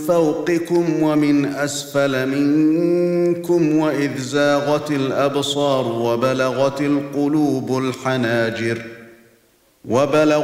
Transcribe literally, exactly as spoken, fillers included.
فوقكم ومن أسفل منكم وإذ زاغت الأبصار وبلغت القلوب الحناجر وبلغ